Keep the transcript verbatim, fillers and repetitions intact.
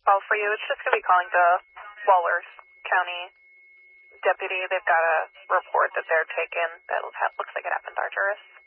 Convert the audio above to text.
call for you. It's just going to be calling the Wallace County deputy. They've got a report that they're taking that looks like it happened Arduous.